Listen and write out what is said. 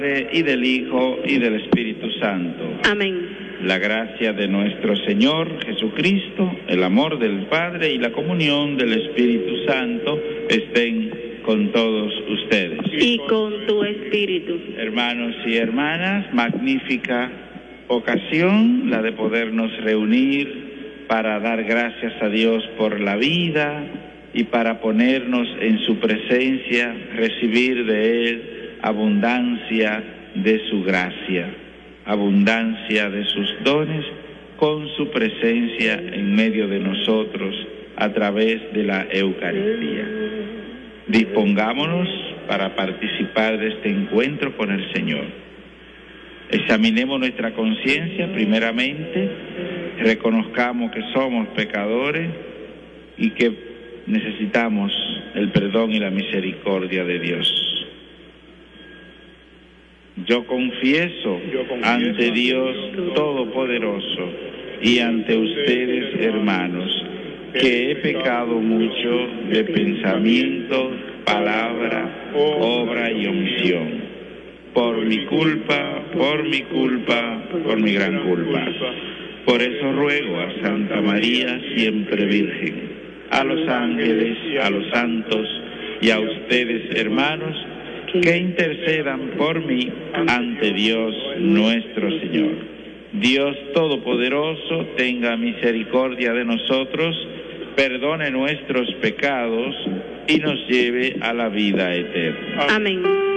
y del Hijo y del Espíritu Santo. Amén. La gracia de nuestro Señor Jesucristo, el amor del Padre y la comunión del Espíritu Santo estén con todos ustedes. Y con tu espíritu. Hermanos y hermanas, magnífica ocasión la de podernos reunir para dar gracias a Dios por la vida y para ponernos en su presencia, recibir de Él abundancia de su gracia, abundancia de sus dones, con su presencia en medio de nosotros a través de la Eucaristía. Dispongámonos para participar de este encuentro con el Señor. Examinemos nuestra conciencia primeramente, reconozcamos que somos pecadores y que necesitamos el perdón y la misericordia de Dios. Yo confieso ante Dios Todopoderoso y ante ustedes, hermanos, que he pecado mucho de pensamiento, palabra, obra y omisión. Por mi culpa, por mi gran culpa. Por eso ruego a Santa María, siempre Virgen, a los ángeles, a los santos y a ustedes, hermanos, que intercedan por mí ante Dios nuestro Señor. Dios Todopoderoso tenga misericordia de nosotros, perdone nuestros pecados y nos lleve a la vida eterna. Amén.